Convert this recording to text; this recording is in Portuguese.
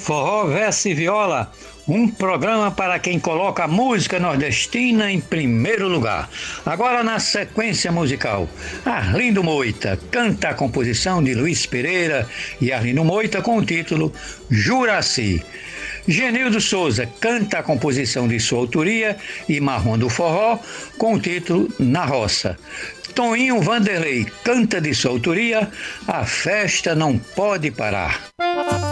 Forró Verso e Viola, um programa para quem coloca a música nordestina em primeiro lugar. Agora na sequência musical, Arlindo Moita canta a composição de Luiz Pereira e Arlindo Moita com o título Juraci. Genildo Souza canta a composição de sua autoria e Marrom do Forró com o título Na Roça. Toninho Vanderlei canta de sua autoria A Festa Não Pode Parar.